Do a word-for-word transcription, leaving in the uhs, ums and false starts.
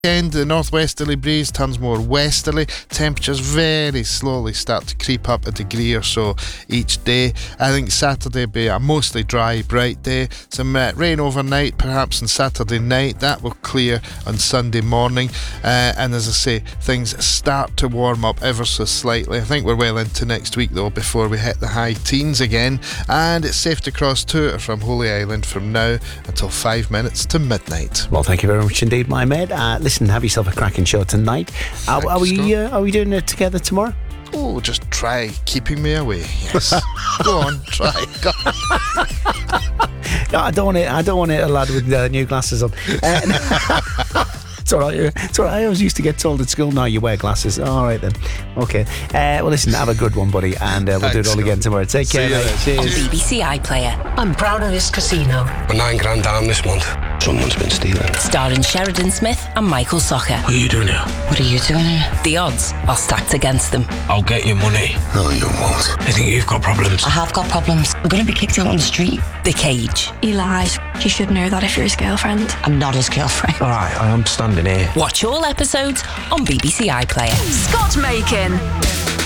weekend, the northwesterly breeze turns more westerly. Temperatures very slowly start to creep up a degree or so each day. I think Saturday will be a mostly dry, bright day. Some uh, rain overnight, perhaps on Saturday night. That will clear on Sunday morning. Uh, and as I say, things start to warm up ever so slightly. I think we're well into next week though before we hit the high teens again. And it's safe to cross to or from Holy Island from now until five minutes to midnight. Well, thank you very much indeed, my mate. Uh, listen, have yourself a cracking show tonight. Are, are we uh, are we doing it together tomorrow? Oh, just try keeping me away. Yes. Go on, try. Go on. No, I don't want it. I don't want it. A lad with uh, new glasses on. Uh, It's all right. It's all right. I always used to get told at school, "No, you wear glasses." All right then. Okay. Uh, well, listen. Have a good one, buddy, and uh, we'll Thanks, do it all Scott. again tomorrow. Take See care, you mate. later. Cheers. B B C iPlayer. I'm proud of this casino. We're nine grand down this month. Someone's been stealing. Starring Sheridan Smith and Michael Socher. What are you doing here? What are you doing here? The odds are stacked against them. I'll get your money. No, you won't. I think you've got problems. I have got problems. I'm going to be kicked out on the street. The Cage. He lies. You should know that if you're his girlfriend. I'm not his girlfriend. All right, I am standing here. Watch all episodes on B B C iPlayer. Scott Makin.